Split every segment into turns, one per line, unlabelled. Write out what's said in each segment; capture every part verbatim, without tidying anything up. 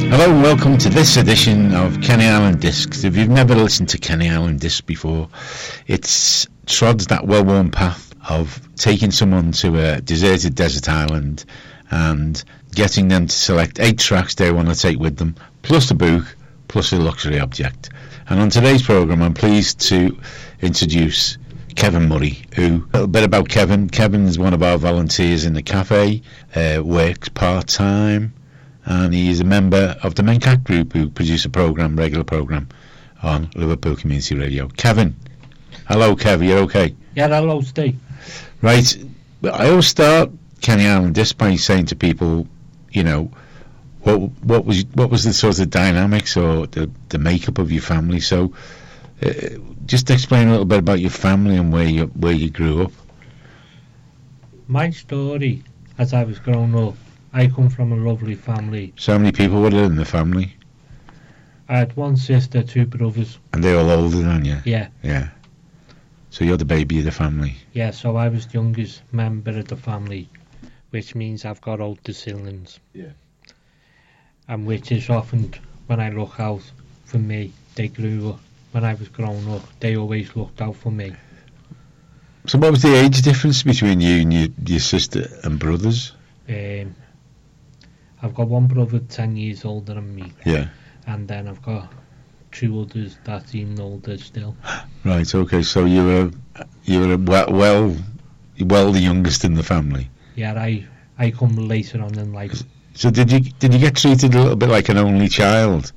Hello and welcome to this edition of Kenny Island Discs. If you've never listened to Kenny Island Discs before, it's trods that well-worn path of taking someone to a deserted desert island and getting them to select eight tracks they want to take with them, plus a book, plus a luxury object. And on today's programme, I'm pleased to introduce Kevin Murray, who, a little bit about Kevin. Kevin is one of our volunteers in the cafe, uh, works part-time, and he is a member of the Mencat Group, who produce a programme, regular programme, on Liverpool Community Radio. Kevin. Hello, Kev, you okay?
Yeah, hello, Steve.
Right, I always start Kenny Island Disc by saying to people, you know, what what was what was the sort of dynamics or the, the makeup of your family? So, uh, just explain a little bit about your family and where you where you grew up.
My story, as I was growing up, I come from a lovely family.
So how many people were there in the family?
I had one sister, two brothers.
And they're all older than you?
Yeah.
Yeah. So you're the baby of the family?
Yeah, so I was the youngest member of the family, which means I've got older siblings.
Yeah.
And which is often, when I look out for me, they grew up. When I was growing up, they always looked out for me.
So what was the age difference between you and your, your sister and brothers?
Um, I've got one brother ten years older than me.
Yeah.
And then I've got two others that's even older still.
Right, okay, so you were you were well well, well the youngest in the family.
Yeah, I I come later on in life.
So did you did you get treated a little bit like an only child?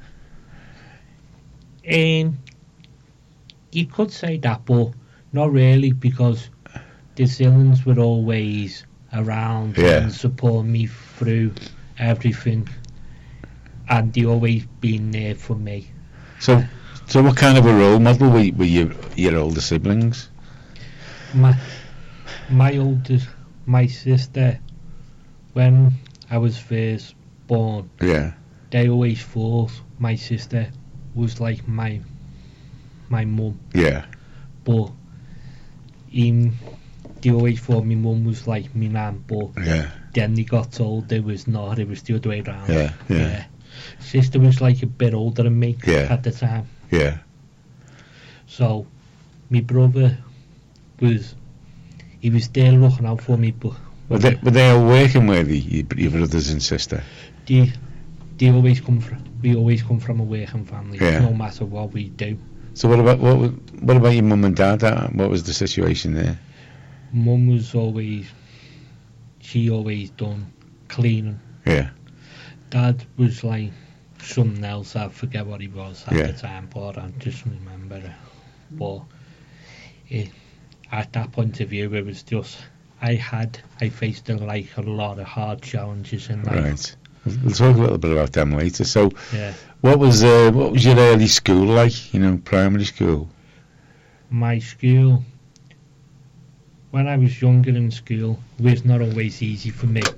Um, you could say that, but not really, because the siblings were always around
Yeah.
and support me through everything, and they always been there for me.
So, so what kind of a role model were, were your your older siblings?
My my oldest, my sister, when I was first born,
Yeah.
they always thought my sister was like my my mum,
Yeah.
but in they always thought my mum was like my nan, but
Yeah.
then they got told it was not, it was the other way around.
Yeah. Yeah.
Sister was like a bit older than me
Yeah.
at the time.
Yeah.
So my brother was, he was there looking out for me, but
Were they, were they all working with you, your brothers and sister?
they, they always come from, we always come from a working family,
Yeah.
no matter what we do.
So what about what wa- what about your mum and dad? Uh, What was the situation there?
Mum was always, she always done cleaning.
Yeah.
Dad was like something else, I forget what he was at
Yeah.
the time, but I just remember it. But it, at that point of view, it was just, I had, I faced a, like a lot of hard challenges in life.
Right. We'll we'll talk a little bit about them later. So,
Yeah.
what was uh, what was your early school like? You know, primary school.
My school, when I was younger in school, was not always easy for me.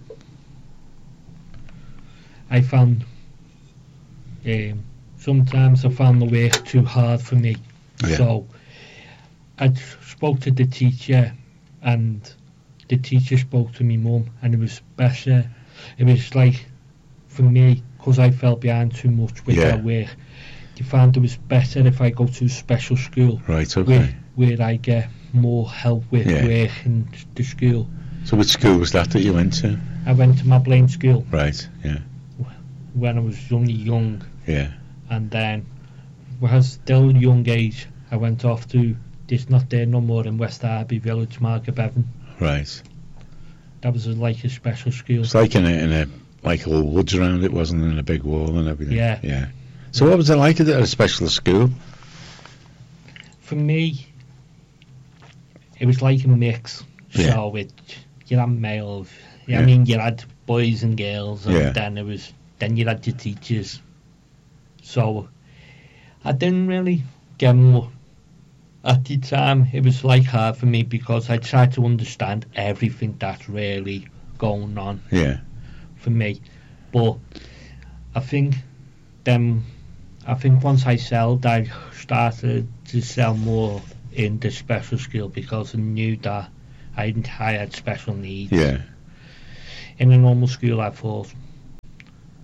I found, um, sometimes I found the work too hard for me.
Yeah.
So I spoke to the teacher, and the teacher spoke to my mum, and it was better. It was like, for me, because I fell behind too much with
Yeah.
that work, they found it was better if I go to a special school,
Right. Okay.
where, where I get more help with
Yeah.
work in the school.
So, which school was that that you went to?
I went to Mablaine School
Right. Yeah.
when I was only young,
Yeah.
and then when I was still young age, I went off to, it's not there no more, in West Derby Village, Market Bevan.
Right.
That was a, like a special school.
It's like in a, in a like all woods around it, wasn't it? And a big wall and everything.
Yeah.
Yeah. So, what was it like at a special school?
For me, it was like a mix.
Yeah.
So it, you had males,
Yeah.
I mean, you had boys and girls, and
Yeah.
then it was, then you had your teachers. So I didn't really get more. At the time, it was like hard for me because I tried to understand everything that's really going on
Yeah.
for me. But I think then, I think once I sold, I started to sell more in the special school because I knew that I, didn't, I had special needs.
Yeah.
In a normal school, I thought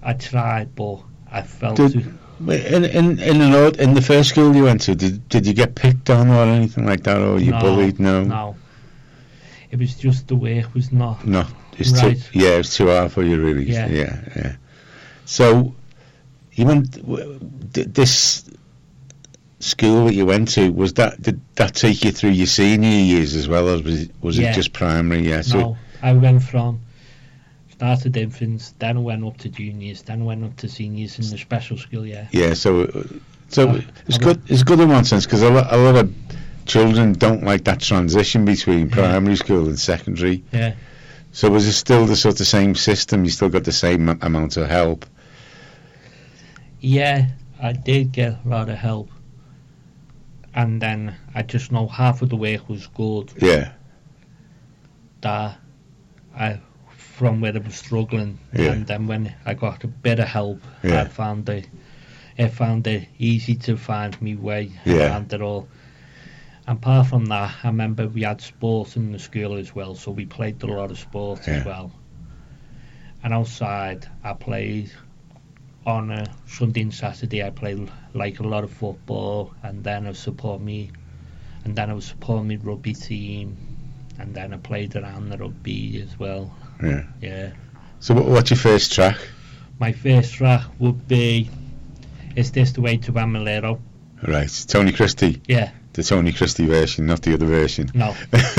I tried, but I felt
Did-
too,
In in in an old, in the first school you went to, did did you get picked on or anything like that, or you
no,
bullied? No,
no. It was just the work was not.
no. It's
Right.
too, yeah, it's too hard for you, really.
Yeah.
yeah, yeah. So, you went w- th- this school that you went to. Was that did that take you through your senior years as well, or was it, was
Yeah.
it just primary? Yeah. So
No, I went from started infants, then I went up to juniors, then I went up to seniors in the special school. Yeah.
yeah, so so
Uh,
it's
I
good. It's good in one sense because a lot, a lot of children don't like that transition between
Yeah.
primary school and secondary.
Yeah.
So was it still the sort of same system? You still got the same am- amount of help?
Yeah, I did get a lot of help, and then I just know half of the work was good.
Yeah,
That I from where I was struggling,
Yeah.
and then when I got a bit of help,
Yeah.
I found it. I found it easy to find me way
Yeah.
around it all. And apart from that, I remember we had sports in the school as well, so we played a lot of sports
Yeah.
as well. And outside, I played on a Sunday and Saturday. I played like a lot of football, and then I support me, and then I was supporting my rugby team, and then I played around the rugby as well.
yeah.
Yeah.
So what, what's your first track?
My first track would be "Is This the Way to Amalero?"
Right, Tony Christie.
Yeah.
The Tony Christie version, not the other version.
No,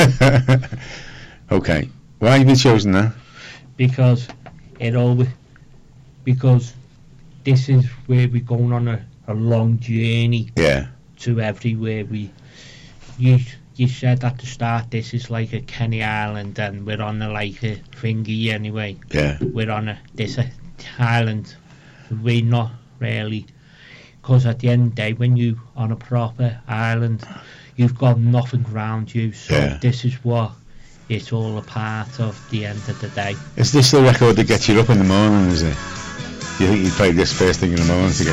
Okay. Why have you chosen that?
because it always because this is where we're going on a, a long journey
Yeah,
to everywhere we. You you said at the start this is like a Kenny Island, and we're on a like a thingy anyway.
yeah,
We're on a this a island. We're not really, because at the end of the day, when you on a proper island, you've got nothing around you. So
Yeah.
this is what it's all a part of. The end of the day.
Is this the record that gets you up in the morning, is it? You think you play this first thing in the morning to get